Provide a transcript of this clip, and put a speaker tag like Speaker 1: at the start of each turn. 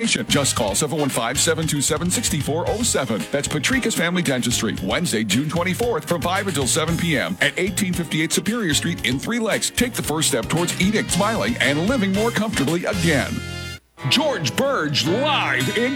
Speaker 1: consultation. Just call 715-727-6407. That's Patrica's Family Dentistry. Wednesday, June 24th from 5 until 7 p.m. at 1858 Superior Street in Three Lakes. Take the first step towards eating, smiling, and living more comfortably again. George Burge live in